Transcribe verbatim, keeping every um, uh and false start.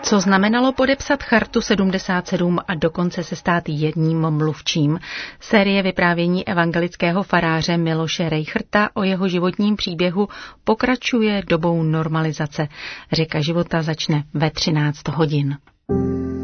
Co znamenalo podepsat Chartu sedmdesát sedm a dokonce se stát jedním mluvčím? Série vyprávění evangelického faráře Miloše Rejchrta o jeho životním příběhu pokračuje dobou normalizace. Řeka života začne ve třináct hodin.